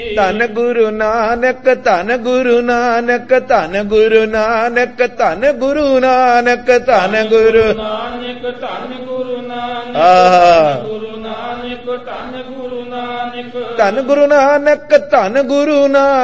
ਧੰਨ ਗੁਰੂ ਨਾਨਕ, ਧੰਨ ਗੁਰੂ ਨਾਨਕ, ਧੰਨ ਗੁਰੂ ਨਾਨਕ, ਧੰਨ ਗੁਰੂ ਨਾਨਕ, ਧੰਨ ਗੁਰੂ ਨਾਨਕ, ਧੰਨ ਗੁਰੂ ਨਾਨਕ, ਆਹ ਗੁਰੂ ਨਾਨਕ, ਧੰਨ ਗੁਰੂ ਨਾਨਕ, ਧੰਨ ਗੁਰੂ ਨਾਨਕ, ਧੰਨ ਗੁਰੂ ਨਾਨਕ।